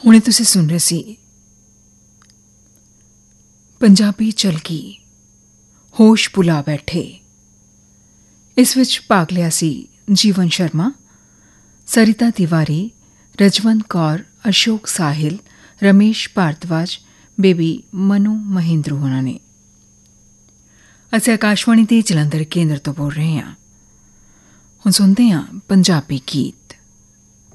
ਹੁਣੇ ਤੁਸੀਂ ਸੁਣ ਰਹੇ ਸੀ ਪੰਜਾਬੀ ਝਲਕੀ ਹੋਸ਼ ਭੁਲਾ ਬੈਠੇ। ਇਸ ਵਿੱਚ ਭਾਗ ਲਿਆ ਸੀ ਜੀਵਨ ਸ਼ਰਮਾ, ਸਰਿਤਾ ਤਿਵਾਰੀ, ਰਜਵੰਤ ਕੌਰ, ਅਸ਼ੋਕ ਸਾਹਿਲ, ਰਮੇਸ਼ ਭਾਰਦਵਾਜ, ਬੇਬੀ ਮਨੂ ਮਹਿੰਦਰੂ ਹੋਣਾ ਨੇ। ਅਸੀਂ ਆਕਾਸ਼ਵਾਣੀ ਦੇ ਜਲੰਧਰ ਕੇਂਦਰ ਤੋਂ ਬੋਲ ਰਹੇ ਹਾਂ। ਹੁਣ ਸੁਣਦੇ ਹਾਂ ਪੰਜਾਬੀ ਗੀਤ।